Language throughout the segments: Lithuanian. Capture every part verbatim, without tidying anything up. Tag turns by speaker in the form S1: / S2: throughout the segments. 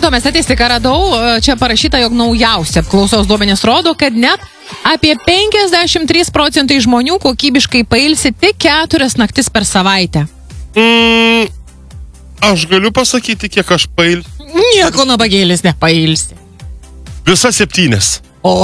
S1: įdomią statistiką radau. Čia parašyta, jog naujausi apklausos duomenys rodo, kad net apie penkiasdešimt trys procentai žmonių kokybiškai pailsi tik keturias naktis per savaitę.
S2: Mm, aš galiu pasakyti, kiek aš pailsiu.
S1: Nieko nabagėlis nepailsi.
S2: Visas septynės.
S1: O,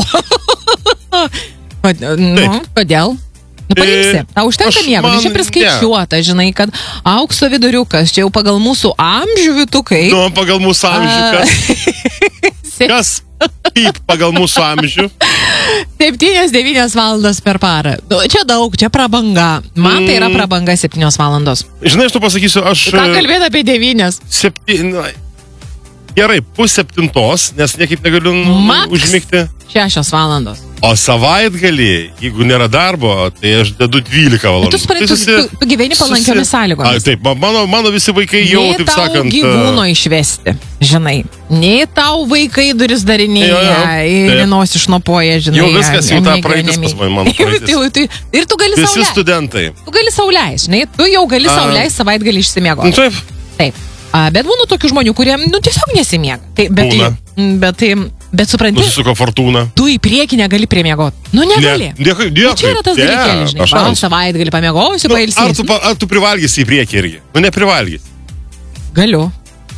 S1: nu, kodėl? Nu, pailsi. Tau užtenka miego, nes čia priskaičiuota, žinai, kad aukso viduriukas, čia jau pagal mūsų amžių vytukai.
S2: Nu, pagal mūsų amžių, kas? Kas pyp pagal mūsų amžių?
S1: septynios devynios valandos per parą. Nu, čia daug, čia prabanga. Man tai yra prabanga septynios valandos.
S2: Žinai, aš tu pasakysiu, aš...
S1: Ką kalbėt apie devynias?
S2: Septynios... Gerai, pus septintos, nes niekaip negaliu
S1: Max
S2: užmigti.
S1: Šešios valandos.
S2: O savaitgalį, jeigu nėra darbo, tai aš dedu dvylika valandų.
S1: Tu, supranti, tu, tu, tu gyveni palankiomis sąlygomis.
S2: A, taip, mano, mano visi vaikai jau,
S1: nei
S2: taip sakant...
S1: Nei tau gyvūno išvesti, žinai. Nei tau vaikai duris darinėja ir nosį šnopuoja, žinai.
S2: Jau viskas, jau ta praeitis pas man, mano praeitis.
S1: Ir tu gali
S2: Visi
S1: sau leist.
S2: studentai.
S1: Tu gali sau leist, žinai. Tu jau gali sau leist savaitgalį išsimiego.
S2: Taip.
S1: Taip. A, bet būna tokių žmonių, kurie, nu, tiesiog nesimiega. Tai, bet,
S2: būna.
S1: Tai, bet, tai, bet supranti,
S2: nusisuko fortūna.
S1: Tu į priekį negali primiegot. Nu, negali.
S2: Ne, dėkui, dėkui.
S1: Nu, čia yra tas dalykėlis, žinai. Va, savaitgalį pamiegosiu,
S2: nu,
S1: pailsėsiu.
S2: Ar tu, ar tu privalgysi į priekį irgi? Nu, neprivalgysi.
S1: Galiu.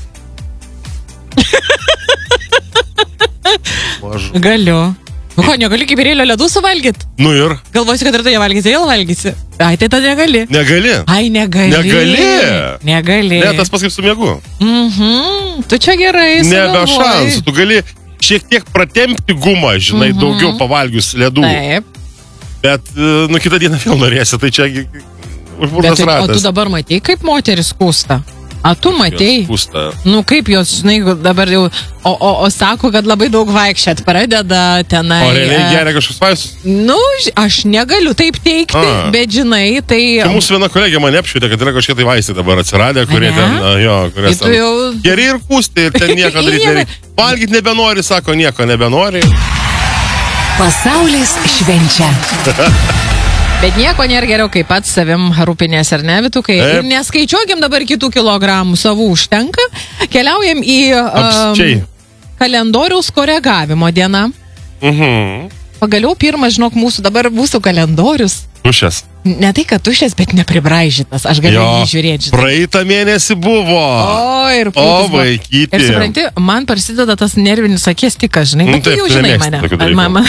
S2: Mažu.
S1: Galiu. Nu, ko, negali kibirėlio ledų suvalgyt?
S2: Nu ir?
S1: Galvosi, kad ir tu nevalgysi, vėl valgysi. Ai, tai tada negali.
S2: Negali.
S1: Ai, negali.
S2: Negali.
S1: Negali.
S2: Ne, tas pas kaip su miegu.
S1: Mhm. Tu čia gerai
S2: nebe šansų. Tu gali šiek tiek pratempti gumą, žinai, mhm. daugiau pavalgius ledų.
S1: Taip.
S2: Bet, nu, kitą dieną vėl norėsi, tai čia užburtas ratas.
S1: O tu dabar matei, kaip moteris kūsta? A, tu matei? Nu, kaip jos, žinai, dabar jau, o, o, o sako, kad labai daug vaikščiat pradeda tenai.
S2: O realiai geria kažkoks vaistus?
S1: Nu, aš negaliu taip teikti, A. bet žinai, tai...
S2: Čia mūsų viena kolegė mane apšvietė, kad yra kažkokie tai vaistai dabar atsiradę, kurie ten, jo, kurie ten...
S1: Jau...
S2: Geri ir kūsti, ir ten nieko daryti nereikia. Valgyt nebenori, sako, nieko nebenori.
S3: Pasaulis švenčia.
S1: Bet nieko nėra geriau, kaip pats savim rūpinės, ar ne, Vitukai? Ir neskaičiuokim dabar kitų kilogramų, savų užtenka. Keliaujam į um, kalendoriaus koregavimo dieną.
S2: Mhm.
S1: Pagaliau pirmas, žinok, mūsų dabar mūsų kalendorius.
S2: Tušęs.
S1: Ne tai, kad tušęs, bet nepribraižytas. Aš galiu jį žiūrėti.
S2: Praeitą mėnesį buvo.
S1: O, ir
S2: o, vaikyti.
S1: Ir supranti, man prasideda tas nervinis akies tikas, žinai. Bet tu jau žinai mane. Mama.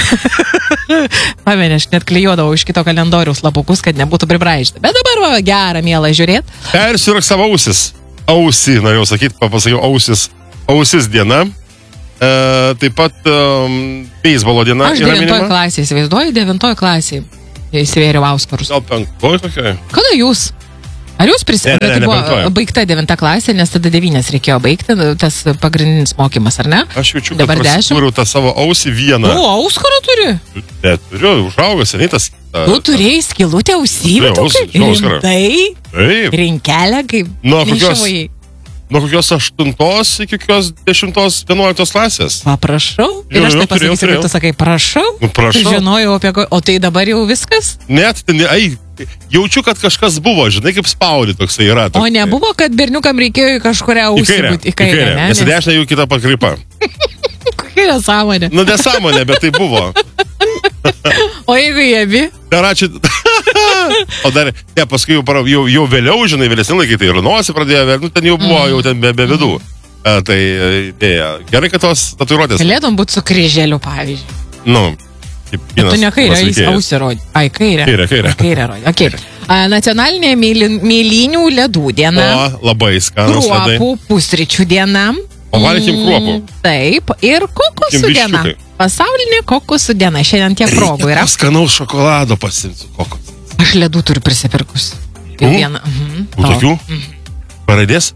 S1: Pamenė, aš net klijuodavau iš kito kalendoriaus lapukus, kad nebūtų pribraižyta. Bet dabar va, gerą, mielą žiūrėt.
S2: Persirok savo ausis. Ausį, norėjau sakyti, pasakiau ausis. Ausis diena. E, taip pat um, beisbolo diena.
S1: Aš devintoje klasėje, įsivaizduoju, devintoje klasėje įsivėriau auskarus.
S2: Gal penktoje kokiai?
S1: Kada jūs? Ar jūs prisimenate,
S2: ne, ne, ne,
S1: buvo
S2: penktoje.
S1: Baigta devinta klasė, nes tada devynės reikėjo baigti, tas pagrindinis mokymas, ar ne?
S2: Aš jaučiu, kad prasikūriau tą savo ausį vieną.
S1: O, auskarą turi?
S2: Ne, turiu, užaugęs, seniai tas... Ta,
S1: tu turėjai skilutę ausybę? Rimtai?
S2: Taip.
S1: Rinkelę, kaip
S2: nuo kokios, nuo kokios aštuntos iki kokios dešimtos, vienuoliktos klasės.
S1: Paprašau. Ir aš taip pasakysiu, kaip tu sakai, prašau.
S2: Nu, prašau.
S1: Žinojau apie ko... O tai dabar jau viskas?
S2: Net, ai, jaučiu, kad kažkas buvo, žinai, kaip spaudi toksai yra.
S1: Toks, o nebuvo, kad berniukam reikėjo į kažkurią ausį būti?
S2: Į kairę, į kairę. Nes į dešinę jau kita pakrypa.
S1: Kokia nesąmonė?
S2: Nu, nesąmonė, bet tai buvo.
S1: O jeigu jie abi?
S2: Karačiai... O dar, ne, paskui jau, jau, jau vėliau, žinai, vėlesnį laikį, tai ir nosį pradėjo, nu, ten jau buvo, jau ten be, be vidų. A, tai, dėja, gerai, kad tos tatuiruotės.
S1: Galėtum būti su kryželiu, pavyzdžiui.
S2: Nu, kaip vienas.
S1: Tu ne kairę, jis ausį rodė. Ai, kairę.
S2: Kairę, kairę.
S1: Kairę rodė, okei. Okay. Nacionalinė mėlynių ledų diena.
S2: O, labai skanus ledai.
S1: Kruopų pusryčių diena.
S2: O valgykim kruopų.
S1: Taip, ir kokosų diena. Pasaulinė kokosų diena. Šiandien tiek progų yra.
S2: Skanaus šokolado pasimsiu kokos.
S1: Aš ledų turiu prisipirkus. Vieną.
S2: Tokių? Paraidės?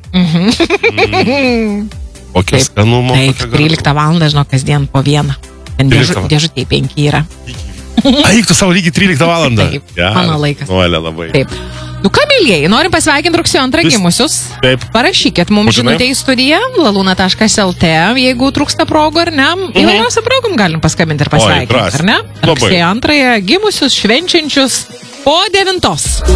S2: Kokia skanumo.
S1: Taip, tryliktą valandą, žinau, kasdien po vieną. Dėžutėje penki yra.
S2: Aik, tu savo lygiai tryliktą valandą.
S1: Taip, mano laikas.
S2: Nuolė labai.
S1: Taip. Nu ką, mėlyjeji, norim pasveikinti rugsėjo antrą gimusius.
S2: Taip.
S1: Parašykit mums žinutę į studiją laluna taškas lt, jeigu trūksta progų ar ne. Įvairiausią progom galim paskambinti ir pasveikinti, ar ne? Rugsėjo antrąją gimusius, švenčiančius po devintos.